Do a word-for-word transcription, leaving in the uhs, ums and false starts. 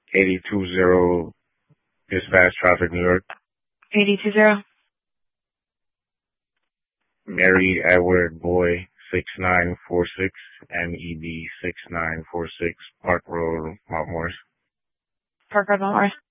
eighty-two zero Dispatch Traffic, New York. eighty-two zero. Mary Edward Boy six nine four six, M E D six nine four six, Park Road, Mount Morris. Park Road, Mount Morris.